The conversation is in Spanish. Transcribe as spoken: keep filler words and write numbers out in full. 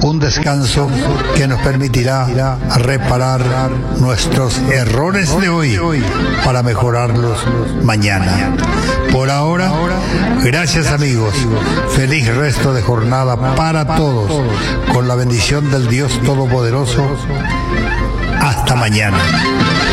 un descanso que nos permitirá reparar nuestros errores de hoy para mejorarlos mañana. Por ahora, gracias amigos, feliz resto de jornada para todos, con la bendición del Dios Todopoderoso. Hasta mañana.